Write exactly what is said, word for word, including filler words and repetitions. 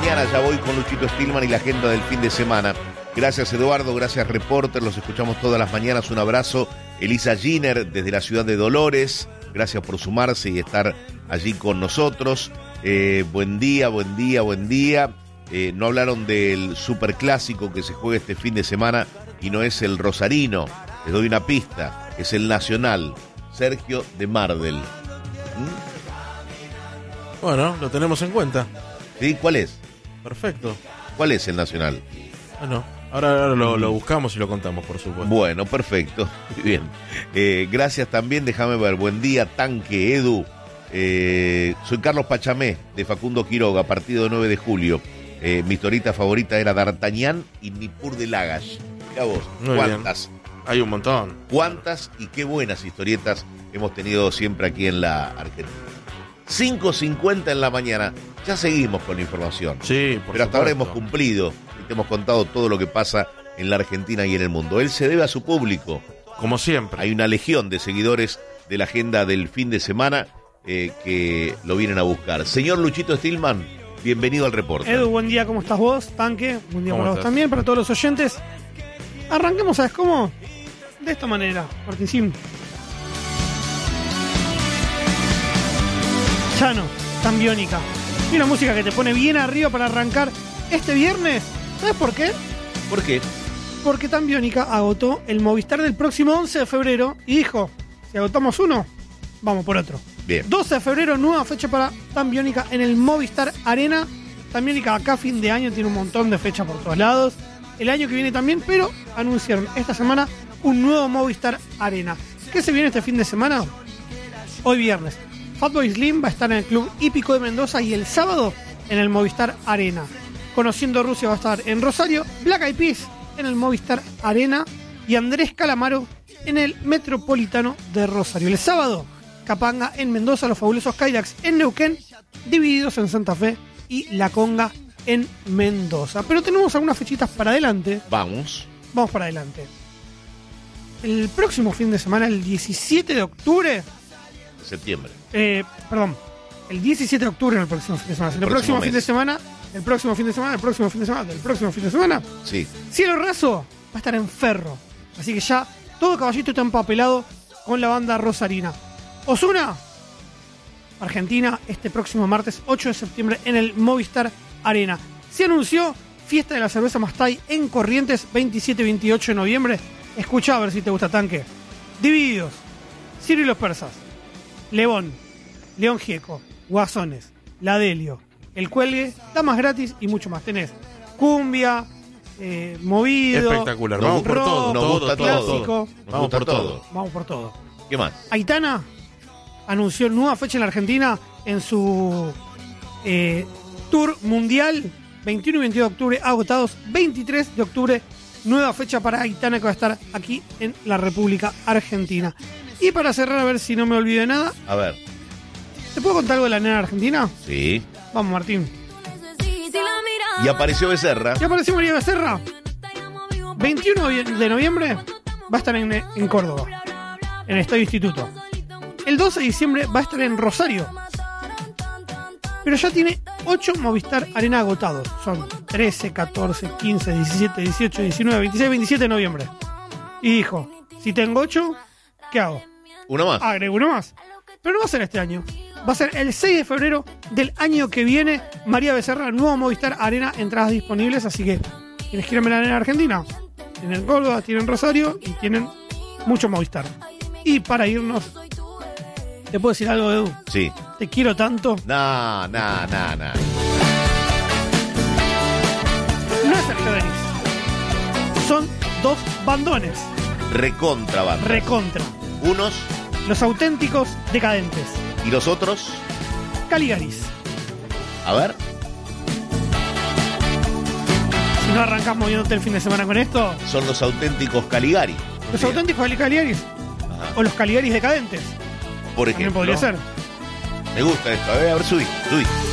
mañana. Ya voy con Luchito Stillman y la agenda del fin de semana. Gracias, Eduardo. Gracias, Reporter. Los escuchamos todas las mañanas. Un abrazo. Elisa Giner, desde la ciudad de Dolores. Gracias por sumarse y estar allí con nosotros. Eh, buen día, buen día, buen día. Eh, no hablaron del superclásico que se juega este fin de semana y no es el rosarino. Les doy una pista. Es el Nacional. Sergio de Mardel. ¿Mm? Bueno, lo tenemos en cuenta. ¿Sí? ¿Cuál es? Perfecto. ¿Cuál es el Nacional? Bueno, ahora, ahora lo, lo buscamos y lo contamos, por supuesto. Bueno, perfecto. Muy bien. Eh, gracias también, déjame ver. Buen día, Tanque, Edu. Eh, soy Carlos Pachamé, de Facundo Quiroga, partido nueve de julio. Eh, mi historieta favorita era D'Artagnan y Nippur de Lagash. Mirá vos, Muy ¿cuántas? bien. Hay un montón. ¿Cuántas y qué buenas historietas hemos tenido siempre aquí en la Argentina? cinco cincuenta en la mañana. Ya seguimos con la información. Sí, por Pero hasta ahora supuesto. hemos cumplido y te hemos contado todo lo que pasa en la Argentina y en el mundo. Él se debe a su público. Como siempre. Hay una legión de seguidores de la agenda del fin de semana eh, que lo vienen a buscar. Señor Luchito Stillman, bienvenido al reporte. Edu, buen día, ¿cómo estás vos? Tanque, buen día ¿Cómo para vos estás? también, para todos los oyentes. Arranquemos, ¿sabes cómo? De esta manera, Martincín. Chano, tan biónica. Y una música que te pone bien arriba para arrancar este viernes. ¿Sabes por qué? ¿Por qué? Porque Tan Biónica agotó el Movistar del próximo once de febrero y dijo, si agotamos uno, vamos por otro. Bien. doce de febrero, nueva fecha para Tan Biónica en el Movistar Arena. Tan Biónica acá fin de año tiene un montón de fechas por todos lados. El año que viene también, pero anunciaron esta semana un nuevo Movistar Arena. ¿Qué se viene este fin de semana? Hoy viernes. Fatboy Slim va a estar en el Club Hípico de Mendoza y el sábado en el Movistar Arena. Conociendo Rusia va a estar en Rosario, Black Eyed Peas en el Movistar Arena y Andrés Calamaro en el Metropolitano de Rosario. El sábado, Capanga en Mendoza, los fabulosos Kylax en Neuquén, Divididos en Santa Fe y La Conga en Mendoza. Pero tenemos algunas fechitas para adelante. Vamos. Vamos para adelante. El próximo fin de semana, el diecisiete de octubre, Septiembre. eh, perdón, el diecisiete de octubre en el próximo fin de semana. El, El próximo próximo fin mes. de semana, el próximo fin de semana, el próximo fin de semana, el próximo fin de semana, Sí. Cielo Raso va a estar en Ferro. Así que ya todo Caballito está empapelado con la banda rosarina. Ozuna, Argentina, este próximo martes ocho de septiembre en el Movistar Arena. Se anunció Fiesta de la Cerveza Mastay en Corrientes, veintisiete y veintiocho de noviembre. Escucha a ver si te gusta, Tanque. Divididos, Ciro y los Persas, León, León Gieco, Guasones, La Delio, El Cuelgue, Damas Gratis y mucho más. Tenés cumbia, eh, movido, Espectacular. Nos Vamos por rock, todo. nos todo, gusta todo, todo. clásico. Nos Vamos gusta por todo. todo. Vamos por todo. ¿Qué más? Aitana anunció nueva fecha en la Argentina en su eh, tour mundial. veintiuno y veintidós de octubre agotados. veintitrés de octubre, nueva fecha para Aitana que va a estar aquí en la República Argentina. Y para cerrar, a ver si no me olvido de nada, A ver. ¿te puedo contar algo de la nena argentina? Sí. Vamos, Martín. Y apareció Becerra. ¿Ya apareció María Becerra? veintiuno de noviembre va a estar en, en Córdoba, en el Estadio Instituto. El doce de diciembre va a estar en Rosario. Pero ya tiene ocho Movistar Arena agotados. Son trece, catorce, quince, diecisiete, dieciocho, diecinueve, veintiséis, veintisiete de noviembre. Y dijo, si tengo ocho, ¿qué hago? Uno más. Agrego uno más. Pero no va a ser este año. Va a ser el seis de febrero del año que viene. María Becerra, nuevo Movistar Arena, entradas disponibles. Así que quienes quieran ver la Arena Argentina, tienen Córdoba, tienen Rosario y tienen mucho Movistar. Y para irnos, ¿te puedo decir algo, Edu? Sí. Te quiero tanto. No, no, no, no. No es Sergio Denis. Son dos bandones. Recontra banda. Recontra. Unos Los auténticos decadentes. y los otros. Caligaris. A ver. Si no arrancás moviéndote el fin de semana con esto, Son los auténticos Caligari. los Bien. auténticos Caligaris. Ajá. O los Caligaris decadentes. Por También ejemplo. podría ser. Me gusta esto. A ver, a ver, subí, subí.